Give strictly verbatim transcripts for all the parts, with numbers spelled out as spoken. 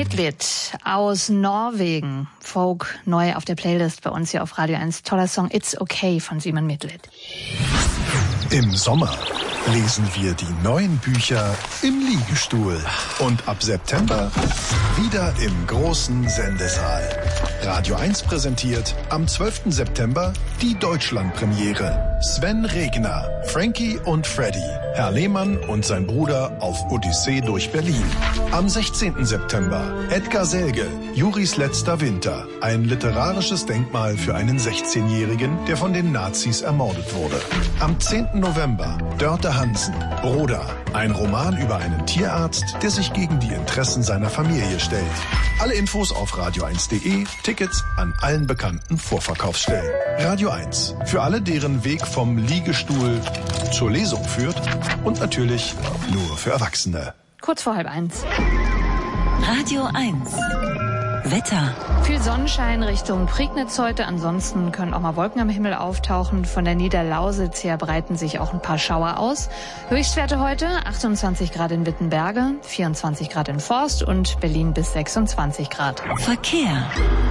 Midlet aus Norwegen. Folk neu auf der Playlist bei uns hier auf Radio eins. Toller Song It's Okay von Simon Midlet. Im Sommer lesen wir die neuen Bücher im Liegestuhl. Und ab September wieder im großen Sendesaal. Radio eins präsentiert am zwölften September die Deutschlandpremiere. Sven Regner, Frankie und Freddy, Herr Lehmann und sein Bruder auf Odyssee durch Berlin. Am sechzehnten September Edgar Selge, Juris letzter Winter. Ein literarisches Denkmal für einen sechzehnjährigen, der von den Nazis ermordet wurde. Am zehnten November Dörte Hansen, Broda. Ein Roman über einen Tierarzt, der sich gegen die Interessen seiner Familie stellt. Alle Infos auf radio eins punkt de, Tickets an allen bekannten Vorverkaufsstellen. Radio eins, für alle, deren Weg vom Liegestuhl zur Lesung führt und natürlich nur für Erwachsene. Kurz vor halb eins. Radio eins. Wetter. Viel Sonnenschein Richtung Prignitz heute. Ansonsten können auch mal Wolken am Himmel auftauchen. Von der Niederlausitz her breiten sich auch ein paar Schauer aus. Höchstwerte heute achtundzwanzig Grad in Wittenberge, vierundzwanzig Grad in Forst und Berlin bis sechsundzwanzig Grad. Verkehr.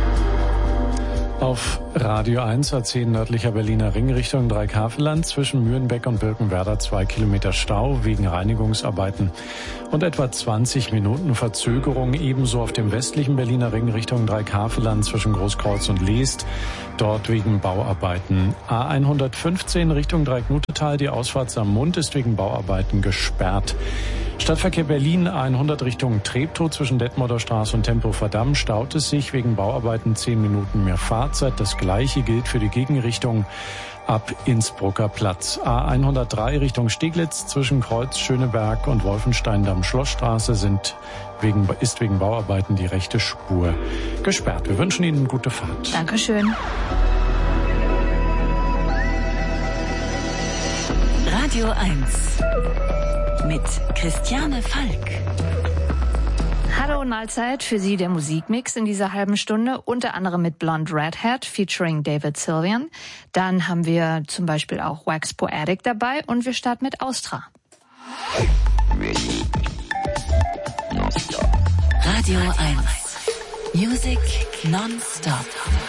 Auf Radio eins A zehn nördlicher Berliner Ring Richtung Dreikafelland zwischen Mühlenbeck und Birkenwerder zwei Kilometer Stau wegen Reinigungsarbeiten und etwa zwanzig Minuten Verzögerung. Ebenso auf dem westlichen Berliner Ring Richtung Dreikafelland zwischen Großkreuz und Leest, dort wegen Bauarbeiten. A hundertfünfzehn Richtung Dreiecknutetal, die Ausfahrt Saarmund ist wegen Bauarbeiten gesperrt. Stadtverkehr Berlin hundert Richtung Treptow zwischen Detmolder Straße und Tempelhofer Damm staut es sich wegen Bauarbeiten zehn Minuten mehr Fahrzeit. Das gleiche gilt für die Gegenrichtung ab Innsbrucker Platz. A hundertdrei Richtung Steglitz zwischen Kreuz Schöneberg und Wolfenstein-Damm-Schlossstraße sind wegen, ist wegen Bauarbeiten die rechte Spur gesperrt. Wir wünschen Ihnen gute Fahrt. Dankeschön. Radio eins. Mit Christiane Falk. Hallo und Mahlzeit, für Sie der Musikmix in dieser halben Stunde, unter anderem mit Blonde Redhead featuring David Sylvian. Dann haben wir zum Beispiel auch Wax Poetic dabei und wir starten mit Austra. Radio eins. Music non-stop.